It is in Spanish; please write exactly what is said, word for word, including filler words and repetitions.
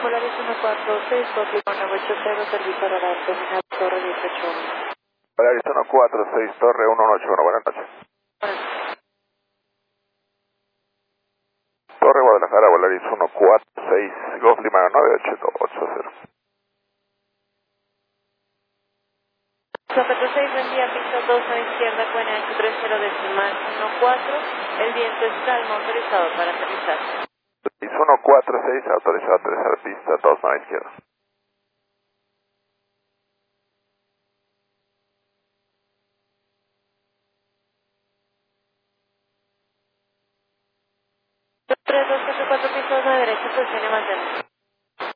Polaris uno cuatro seis, Código nueve ocho cero, servicio radar, terminal Torre dieciocho. Polaris uno cuatro seis, Torre uno ocho uno, buenas noches. Torre Guadalajara, Polaris uno cuatro seis, Golf Lima nueve ocho ocho cero. Sopeto seis, buen día, piso dos a izquierda, cuena ocho tres cero decimal uno cuatro, el viento es calmo, autorizado para aterrizar. Polaris uno cuatro seis, autorizado a aterrizar pista dos a izquierda. tres dos cuatro cuatro, piso dos a derecha, posición y mantener.